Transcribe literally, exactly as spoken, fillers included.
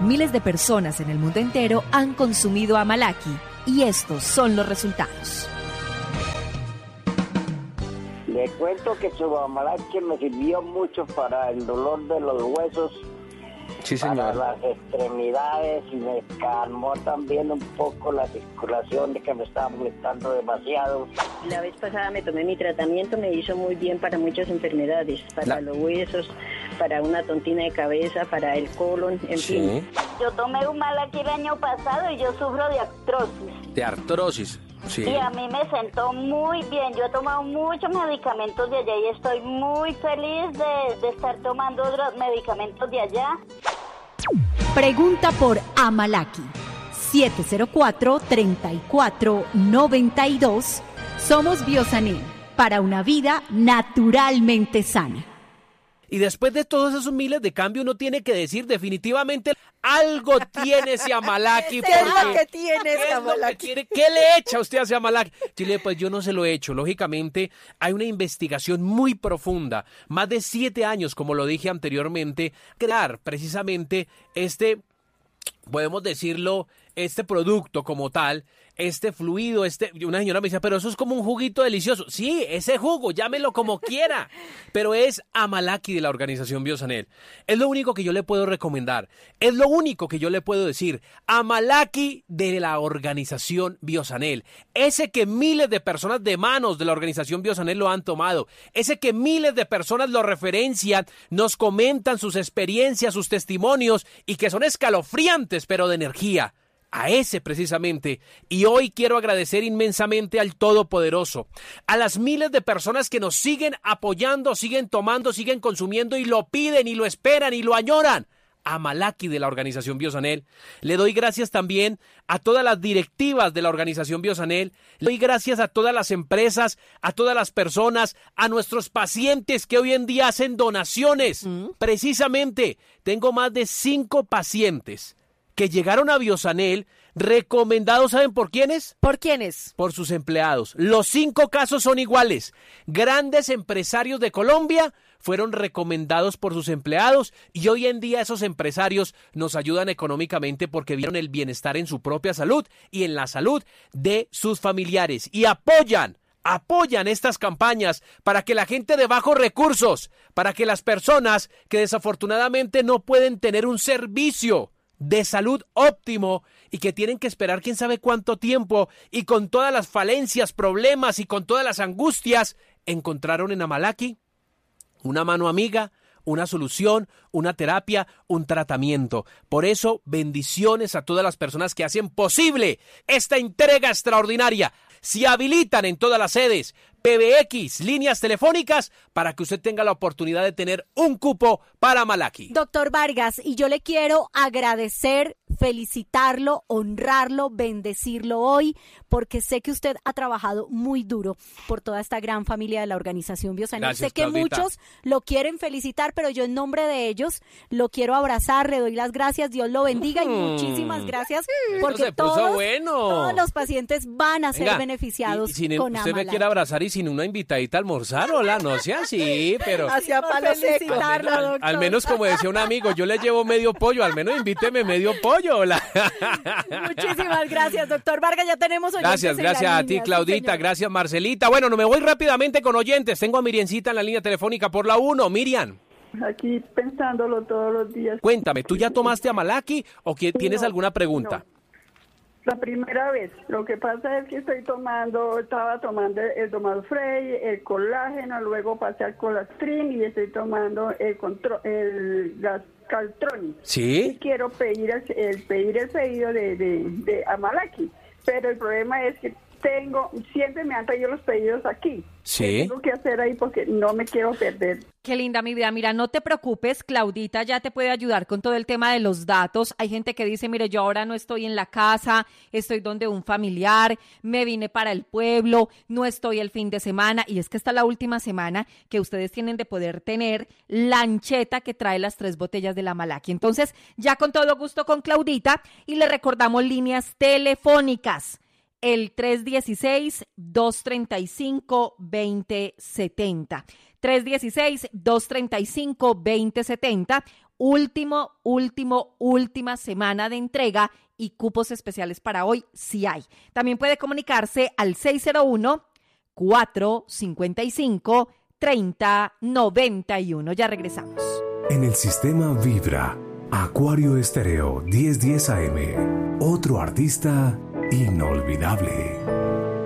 Miles de personas en el mundo entero han consumido Amalaki y estos son los resultados. Le cuento que su Amalaki me sirvió mucho para el dolor de los huesos, sí, señor, para las extremidades, y me calmó también un poco la circulación de que me estaba molestando demasiado. La vez pasada me tomé mi tratamiento, me hizo muy bien para muchas enfermedades, para la... los huesos, para una tontina de cabeza, para el colon, en sí. fin. Yo tomé un Amalaki el año pasado y yo sufro de artrosis. De artrosis. Sí. Y a mí me sentó muy bien. Yo he tomado muchos medicamentos de allá y estoy muy feliz de, de estar tomando otros medicamentos de allá. Pregunta por Amalaki. siete cero cuatro, tres cuatro nueve dos. Somos Biosanel, para una vida naturalmente sana. Y después de todos esos miles de cambios, uno tiene que decir definitivamente algo tiene ese Amalaki. ¿Qué es lo que tiene ese Amalaki? ¿Qué, ¿Qué le echa usted a ese Amalaki? Chile, pues yo no se lo he hecho. Lógicamente, hay una investigación muy profunda, más de siete años, como lo dije anteriormente, crear precisamente este, podemos decirlo, este producto como tal, este fluido, este, una señora me decía, pero eso es como un juguito delicioso. Sí, ese jugo, llámelo como quiera, pero es Amalaki de la organización Biosanel. Es lo único que yo le puedo recomendar, es lo único que yo le puedo decir. Amalaki de la organización Biosanel, ese que miles de personas de manos de la organización Biosanel lo han tomado, ese que miles de personas lo referencian, nos comentan sus experiencias, sus testimonios y que son escalofriantes, pero de energía. A ese precisamente, y hoy quiero agradecer inmensamente al Todopoderoso, a las miles de personas que nos siguen apoyando, siguen tomando, siguen consumiendo y lo piden y lo esperan y lo añoran. Amalaki de la organización Biosanel. Le doy gracias también a todas las directivas de la organización Biosanel. Le doy gracias a todas las empresas, a todas las personas, a nuestros pacientes que hoy en día hacen donaciones. ¿Mm? Precisamente, tengo más de cinco pacientes que llegaron a Biosanel recomendados, ¿saben por quiénes? ¿Por quiénes? Por sus empleados. Los cinco casos son iguales. Grandes empresarios de Colombia fueron recomendados por sus empleados y hoy en día esos empresarios nos ayudan económicamente porque vieron el bienestar en su propia salud y en la salud de sus familiares y apoyan. Apoyan estas campañas para que la gente de bajos recursos, para que las personas que desafortunadamente no pueden tener un servicio de salud óptimo y que tienen que esperar quién sabe cuánto tiempo y con todas las falencias, problemas y con todas las angustias, encontraron en Amalaki una mano amiga, una solución, una terapia, un tratamiento. Por eso, bendiciones a todas las personas que hacen posible esta entrega extraordinaria. Se habilitan en todas las sedes P B X, líneas telefónicas, para que usted tenga la oportunidad de tener un cupo para Amalaki. Doctor Vargas, y yo le quiero agradecer, felicitarlo, honrarlo, bendecirlo hoy, porque sé que usted ha trabajado muy duro por toda esta gran familia de la organización Biosanel. Gracias, sé que Claudita. Muchos lo quieren felicitar, pero yo en nombre de ellos lo quiero abrazar, le doy las gracias, Dios lo bendiga y Mm. muchísimas gracias, Esto porque se puso todos, bueno. todos los pacientes van a ser Venga, beneficiados y, y sin, con usted me Amalaki. quiere abrazar y sin una invitadita a almorzar, hola, no sea así, pero Hacia palo seco. al, al- al menos como decía un amigo, yo le llevo medio pollo, al menos invíteme medio pollo, hola. Muchísimas gracias, doctor Vargas, ya tenemos oyentes. Gracias, en la gracias a ti, línea, sí, Claudita, señor. gracias, Marcelita. Bueno, no me voy rápidamente con oyentes, tengo a Miriancita en la línea telefónica por la uno, Miriam. Aquí pensándolo todos los días. Cuéntame, ¿tú ya tomaste Amalaki o que tienes No, alguna pregunta? no. La primera vez. Lo que pasa es que estoy tomando, estaba tomando el Domalfrey, el colágeno, luego pasé al colastrin y estoy tomando el, contro, el gas Caltroni. ¿Sí? Y quiero pedir el, el pedir el pedido de, de, de Amalaki, pero el problema es que tengo, siempre me han pedido los pedidos aquí. Sí. ¿Qué tengo que hacer ahí? Porque no me quiero perder. Qué linda mi vida. Mira, no te preocupes, Claudita ya te puede ayudar con todo el tema de los datos. Hay gente que dice, mire, yo ahora no estoy en la casa, estoy donde un familiar, me vine para el pueblo, no estoy el fin de semana. Y es que esta es la última semana que ustedes tienen de poder tener la ancheta que trae las tres botellas de la Amalaki. Entonces, ya con todo gusto con Claudita y le recordamos líneas telefónicas. El tres uno seis, dos tres cinco, dos cero siete cero. tres uno seis, dos tres cinco, dos cero siete cero último, último, última semana de entrega y cupos especiales para hoy sí hay. También puede comunicarse al seis cero uno, cuatro cinco cinco, tres cero nueve uno. Ya regresamos. En el sistema Vibra, Acuario Estéreo diez diez A M, otro artista inolvidable.